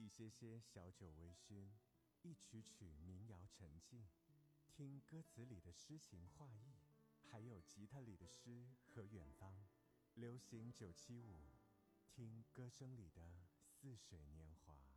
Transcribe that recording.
一些些小酒微醺，一曲曲民谣沉静，听歌词里的诗情画意，还有吉他里的诗和远方。流行975，听歌声里的似水年华。